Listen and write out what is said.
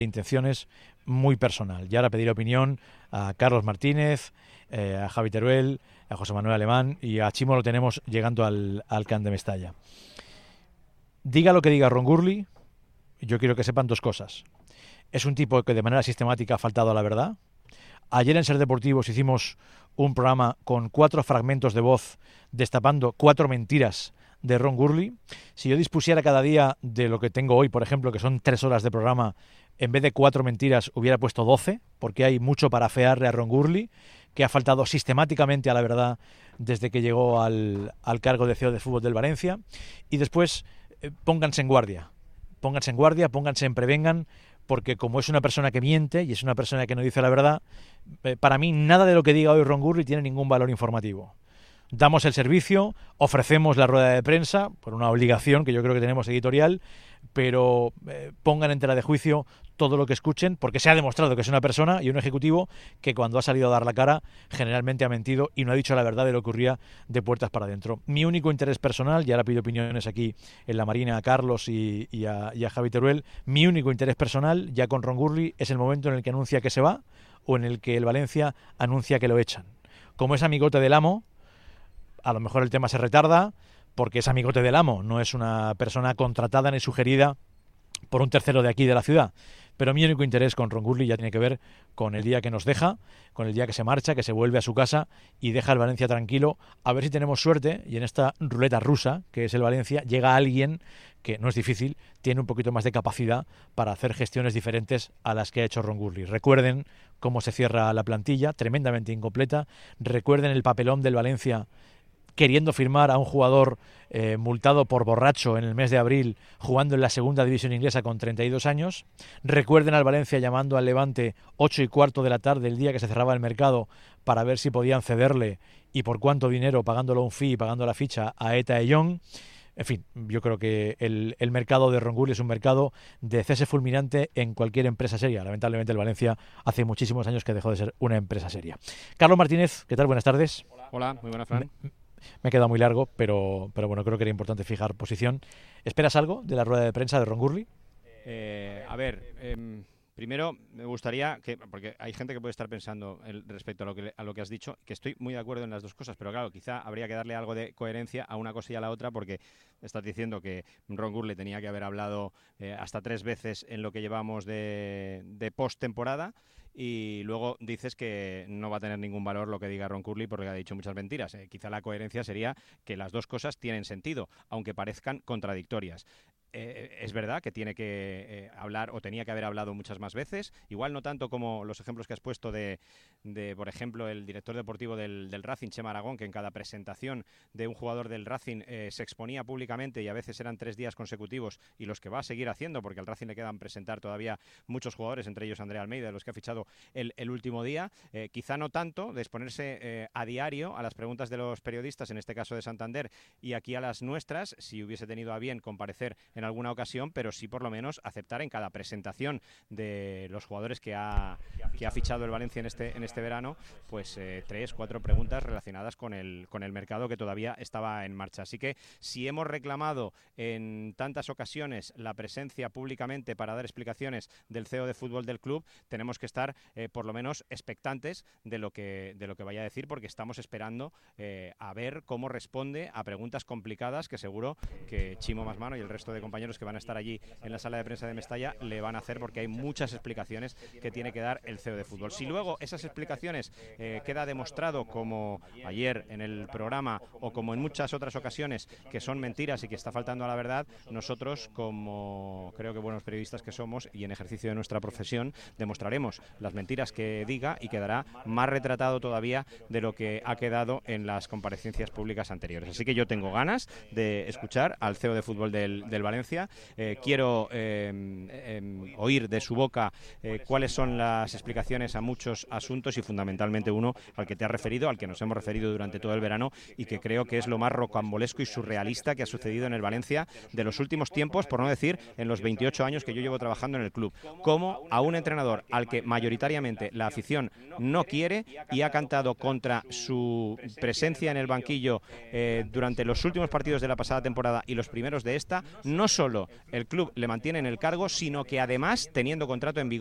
intenciones muy personal. Y ahora pediré opinión a Carlos Martínez, a Javi Teruel, a José Manuel Alemán, y a Chimo lo tenemos llegando al Camp de Mestalla. Diga lo que diga Ron Gurley, yo quiero que sepan dos cosas. Es un tipo que de manera sistemática ha faltado a la verdad. Ayer en Ser Deportivos hicimos un programa con 4 fragmentos de voz destapando 4 mentiras de Ron Gurley. Si yo dispusiera cada día de lo que tengo hoy, por ejemplo, que son 3 horas de programa, en vez de 4 mentiras hubiera puesto 12, porque hay mucho para afearle a Ron Gurley, que ha faltado sistemáticamente a la verdad desde que llegó al cargo de CEO de fútbol del Valencia. Y después, pónganse en guardia, pónganse en prevengan, porque como es una persona que miente y es una persona que no dice la verdad, para mí nada de lo que diga hoy Ron Gurley tiene ningún valor informativo. Damos el servicio, ofrecemos la rueda de prensa, por una obligación que yo creo que tenemos editorial, pero pongan en tela de juicio todo lo que escuchen, porque se ha demostrado que es una persona y un ejecutivo que cuando ha salido a dar la cara generalmente ha mentido y no ha dicho la verdad de lo que ocurría de puertas para adentro. Mi único interés personal, y ahora pido opiniones aquí en la Marina a Carlos y a Javi Teruel, mi único interés personal ya con Ron Gurley es el momento en el que anuncia que se va o en el que el Valencia anuncia que lo echan. Como es amigote del amo, a lo mejor el tema se retarda porque es amigote del amo, no es una persona contratada ni sugerida por un tercero de aquí de la ciudad. Pero mi único interés con Ron Gurley ya tiene que ver con el día que nos deja, con el día que se marcha, que se vuelve a su casa y deja el Valencia tranquilo. A ver si tenemos suerte y en esta ruleta rusa, que es el Valencia, llega alguien que, no es difícil, tiene un poquito más de capacidad para hacer gestiones diferentes a las que ha hecho Ron Gurley. Recuerden cómo se cierra la plantilla, tremendamente incompleta. Recuerden el papelón del Valencia queriendo firmar a un jugador multado por borracho en el mes de abril, jugando en la segunda división inglesa con 32 años. Recuerden al Valencia llamando al Levante 8:15 de la tarde, el día que se cerraba el mercado, para ver si podían cederle y por cuánto dinero, pagándolo un fee y pagando la ficha a Eta Young. En fin, yo creo que el mercado de Ron Gurley es un mercado de cese fulminante en cualquier empresa seria. Lamentablemente el Valencia hace muchísimos años que dejó de ser una empresa seria. Carlos Martínez, ¿qué tal? Buenas tardes. Hola, muy buenas, Fran. Me he quedado muy largo, pero bueno, creo que era importante fijar posición. ¿Esperas algo de la rueda de prensa de Ron Gurley? Primero me gustaría que, porque hay gente que puede estar pensando respecto a lo que has dicho, que estoy muy de acuerdo en las dos cosas, pero claro, quizá habría que darle algo de coherencia a una cosa y a la otra, porque estás diciendo que Ron Gurley tenía que haber hablado hasta 3 veces en lo que llevamos de post-temporada, y luego dices que no va a tener ningún valor lo que diga Ron Gurley porque ha dicho muchas mentiras. Quizá la coherencia sería que las dos cosas tienen sentido, aunque parezcan contradictorias. Es verdad que tiene que hablar, o tenía que haber hablado muchas más veces, igual no tanto como los ejemplos que has puesto de por ejemplo, el director deportivo del Racing, Chema Aragón, que en cada presentación de un jugador del Racing se exponía públicamente y a veces eran 3 días consecutivos, y los que va a seguir haciendo, porque al Racing le quedan presentar todavía muchos jugadores, entre ellos Andrea Almeida, de los que ha fichado el último día. Quizá no tanto de exponerse a diario a las preguntas de los periodistas, en este caso de Santander, y aquí a las nuestras, si hubiese tenido a bien comparecer en alguna ocasión, pero sí por lo menos aceptar en cada presentación de los jugadores que ha fichado el Valencia en este verano, pues 3, 4 preguntas relacionadas con el mercado que todavía estaba en marcha. Así que si hemos reclamado en tantas ocasiones la presencia públicamente para dar explicaciones del CEO de fútbol del club, tenemos que estar por lo menos expectantes de lo que vaya a decir, porque estamos esperando a ver cómo responde a preguntas complicadas que seguro que Chimo Masmano y el resto de compañeros que van a estar allí en la sala de prensa de Mestalla le van a hacer, porque hay muchas explicaciones que tiene que dar el CEO de fútbol. Si luego esas explicaciones queda demostrado, como ayer en el programa o como en muchas otras ocasiones, que son mentiras y que está faltando a la verdad, nosotros, como creo que buenos periodistas que somos y en ejercicio de nuestra profesión, demostraremos las mentiras que diga y quedará más retratado todavía de lo que ha quedado en las comparecencias públicas anteriores. Así que yo tengo ganas de escuchar al CEO de fútbol del Valencia. Quiero oír de su boca cuáles son las explicaciones a muchos asuntos, y fundamentalmente uno al que te has referido, al que nos hemos referido durante todo el verano, y que creo que es lo más rocambolesco y surrealista que ha sucedido en el Valencia de los últimos tiempos, por no decir en los 28 años que yo llevo trabajando en el club. Cómo a un entrenador al que mayoritariamente la afición no quiere y ha cantado contra su presencia en el banquillo durante los últimos partidos de la pasada temporada y los primeros de esta, no no solo el club le mantiene en el cargo, sino que además, teniendo contrato en vigor,